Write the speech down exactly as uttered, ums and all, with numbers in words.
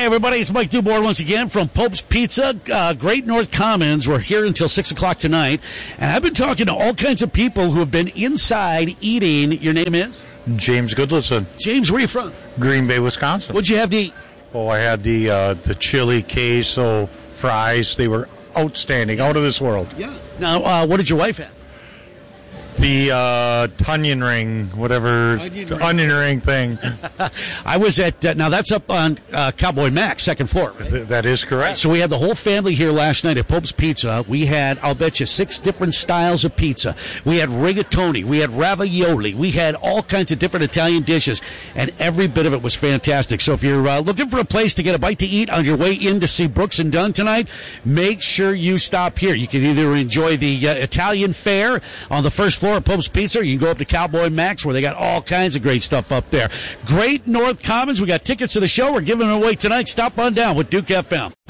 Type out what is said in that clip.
Hey, everybody, it's Mike Dubois once again from Pope's Pizza, uh, Great North Commons. We're here until six o'clock tonight, and I've been talking to all kinds of people who have been inside eating. Your name is? James Goodlisson. James, where are you from? Green Bay, Wisconsin. What'd you have to eat? Oh, I had the uh, the chili queso fries. They were outstanding, out of this world. Yeah. Now, uh, what did your wife have? The uh, onion ring, whatever, Onion the ring. onion ring thing. I was at, uh, now that's up on uh, Cowboy Max, second floor, right? Th- that is correct. So we had the whole family here last night at Pope's Pizza. We had, I'll bet you, six different styles of pizza. We had rigatoni. We had ravioli. We had all kinds of different Italian dishes, and every bit of it was fantastic. So if you're uh, looking for a place to get a bite to eat on your way in to see Brooks and Dunn tonight, make sure you stop here. You can either enjoy the uh, Italian fare on the first floor of Pope's Pizza, or you can go up to Cowboy Max where they got all kinds of great stuff up there. Great North Commons. We got tickets to the show. We're giving them away tonight. Stop on down with Duke F M.